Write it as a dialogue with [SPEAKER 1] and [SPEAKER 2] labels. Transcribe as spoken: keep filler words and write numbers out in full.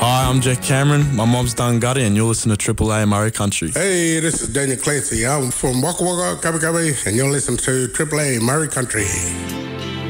[SPEAKER 1] Hi, I'm Jack Cameron. My mom's Dungutty, and you're listening to Triple A Murray Country.
[SPEAKER 2] Hey, this is Daniel Clancy. I'm from Waka Waka, Kabi Kabi, and you're listening to Triple A Murray Country.